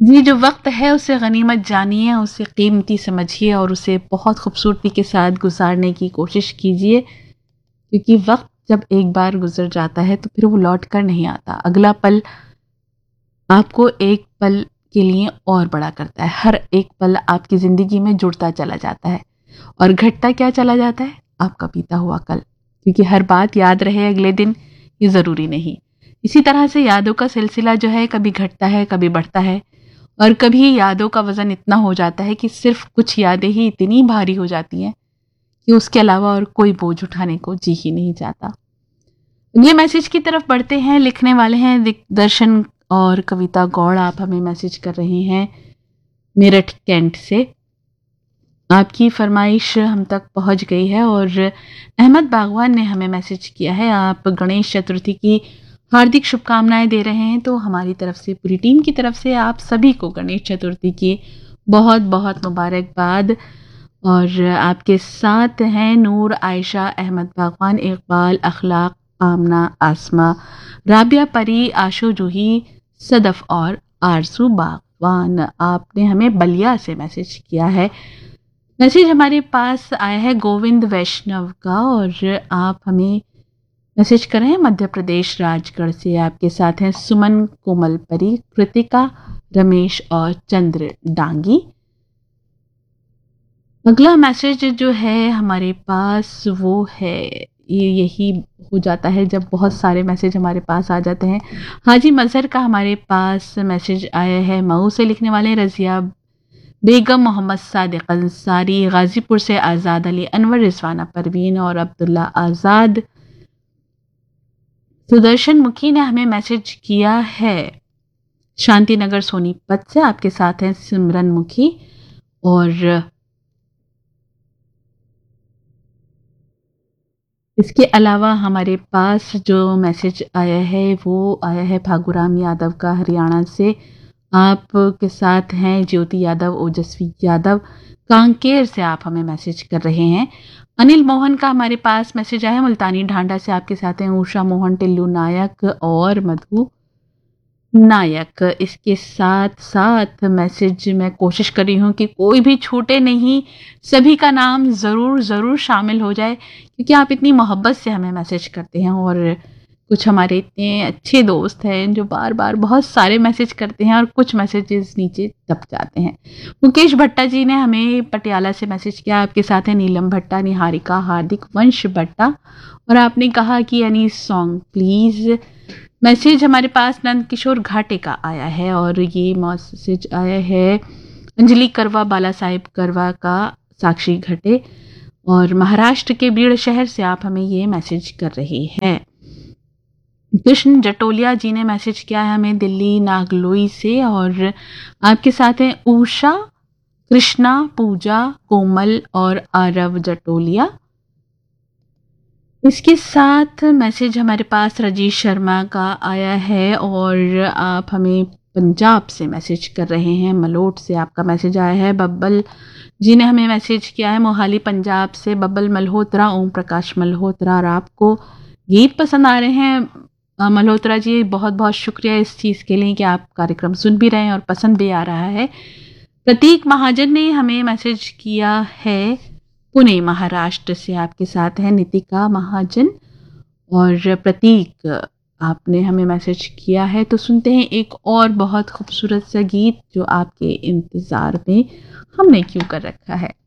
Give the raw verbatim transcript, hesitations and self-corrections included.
जी, जो वक्त है उसे गनीमत जानिए, उसे कीमती समझिए और उसे बहुत खूबसूरती के साथ गुजारने की कोशिश कीजिए, क्योंकि वक्त जब एक बार गुजर जाता है तो फिर वो लौट कर नहीं आता। अगला पल आपको एक पल के लिए और बड़ा करता है। हर एक पल आपकी ज़िंदगी में जुड़ता चला जाता है और घटता क्या चला जाता है? आपका बीता हुआ कल, क्योंकि हर बात याद रहे अगले दिन ये ज़रूरी नहीं। इसी तरह से यादों का सिलसिला जो है कभी घटता है, कभी बढ़ता है और कभी यादों का वज़न इतना हो जाता है कि सिर्फ़ कुछ यादें ही इतनी भारी हो जाती हैं कि उसके अलावा और कोई बोझ उठाने को जी ही नहीं चाहता। ये मैसेज की तरफ बढ़ते हैं। लिखने वाले हैं दिग्दर्शन और कविता गौड़। आप हमें मैसेज कर रहे हैं मेरठ कैंट से। आपकी फरमाइश हम तक पहुंच गई है और अहमद बागवान ने हमें मैसेज किया है। आप गणेश चतुर्थी की हार्दिक शुभकामनाएं दे रहे हैं, तो हमारी तरफ से, पूरी टीम की तरफ से आप सभी को गणेश चतुर्थी की बहुत बहुत मुबारकबाद। और आपके साथ हैं नूर, आयशा, अहमद बागवान, इकबाल, अखलाक, आमना, आसमा, राबिया, परी, आशु, जूही, सदफ और आरजू बागवान। आपने हमें बलिया से मैसेज किया है। मैसेज हमारे पास आया है गोविंद वैष्णव का और आप हमें मैसेज कर रहे हैं मध्य प्रदेश राजगढ़ से। आपके साथ हैं सुमन, कोमल, परी, कृतिका, रमेश और चंद्र डांगी। अगला मैसेज जो है हमारे पास वो है, ये यही हो जाता है जब बहुत सारे मैसेज हमारे पास आ जाते हैं। हाजी मजहर का हमारे पास मैसेज आया है। मऊ से लिखने वाले रजिया बेगम, मोहम्मद सादिक अंसारी, गाजीपुर से आज़ाद अली अनवर, रिजवाना परवीन और अब्दुल्ला आज़ाद। सुदर्शन मुखी ने हमें मैसेज किया है शांतिनगर सोनीपत से। आपके साथ हैं सिमरन मुखी और इसके अलावा हमारे पास जो मैसेज आया है वो आया है भागुराम यादव का हरियाणा से। आपके साथ हैं ज्योति यादव, ओजस्वी यादव, कांकेर से आप हमें मैसेज कर रहे हैं। अनिल मोहन का हमारे पास मैसेज आया मुल्तानी ढांडा से। आपके साथ हैं उषा मोहन, टिल्लू नायक और मधु नायक। इसके साथ साथ मैसेज मैं कोशिश कर रही हूँ कि कोई भी छूटे नहीं, सभी का नाम ज़रूर ज़रूर शामिल हो जाए, क्योंकि आप इतनी मोहब्बत से हमें मैसेज करते हैं और कुछ हमारे इतने अच्छे दोस्त हैं जो बार बार बहुत सारे मैसेज करते हैं और कुछ मैसेजेस नीचे दब जाते हैं। मुकेश भट्टा जी ने हमें पटियाला से मैसेज किया। आपके साथ है नीलम भट्टा, निहारिका, हार्दिक, वंश भट्टा और आपने कहा कि एनी सॉन्ग प्लीज़। मैसेज हमारे पास नंद किशोर घाटे का आया है और ये मैसेज आया है अंजलि करवा, बाला साहिब करवा का, साक्षी घटे और महाराष्ट्र के बीड़ शहर से आप हमें ये मैसेज कर रही हैं। कृष्ण जटोलिया जी ने मैसेज किया है हमें दिल्ली नागलोई से और आपके साथ हैं उषा, कृष्णा, पूजा, कोमल और आरव जटोलिया। इसके साथ मैसेज हमारे पास राजेश शर्मा का आया है और आप हमें पंजाब से मैसेज कर रहे हैं। मलोट से आपका मैसेज आया है। बब्बल जी ने हमें मैसेज किया है मोहाली पंजाब से। बब्बल मल्होत्रा, ओम प्रकाश मल्होत्रा। और आपको गीत पसंद आ रहे हैं मल्होत्रा जी, बहुत बहुत शुक्रिया इस चीज़ के लिए कि आप कार्यक्रम सुन भी रहे हैं और पसंद भी आ रहा है। प्रतीक महाजन ने हमें मैसेज किया है पुणे महाराष्ट्र से। आपके साथ है नितिका महाजन और प्रतीक, आपने हमें मैसेज किया है। तो सुनते हैं एक और बहुत खूबसूरत सा गीत जो आपके इंतज़ार में हमने क्यों कर रखा है।